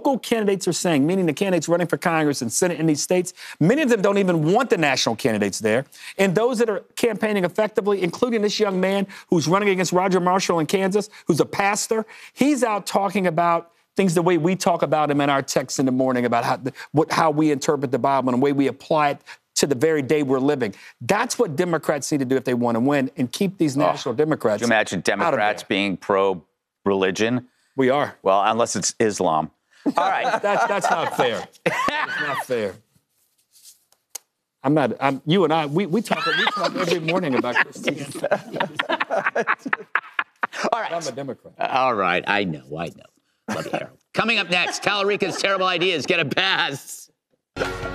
local candidates are saying, meaning the candidates running for Congress and Senate in these states, many of them don't even want the national candidates there. And those that are campaigning effectively, including this young man who's running against Roger Marshall in Kansas, who's a pastor, he's out talking about things the way we talk about him in our texts in the morning, about how we interpret the Bible and the way we apply it to the very day we're living. That's what Democrats need to do if they want to win and keep these national Democrats. Could you imagine Democrats being pro-religion? We are. Well, unless it's Islam. All right. That's not fair. It's not fair. You and I, we talk every morning about Christianity. All right. I'm a Democrat. All right. I know. Bloody hell. Coming up next, Talarica's terrible ideas get a pass.